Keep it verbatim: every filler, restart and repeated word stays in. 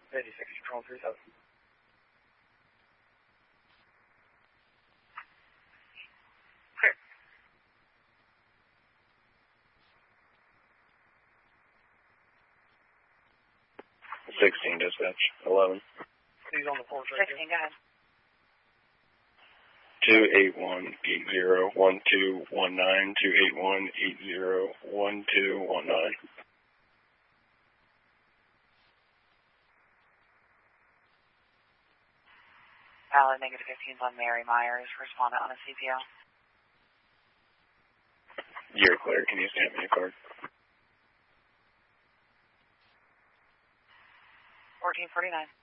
eighty-six, control three seven. Clear. sixteen, dispatch. eleven. He's on the porch right sixteen, go ahead. two eight one eight zero one two one nine, two eight one eight zero one two one nine. Valid negative fifteen on Mary Myers, respondent on a C P O. You're clear. Can you stamp me a card? fourteen forty-nine.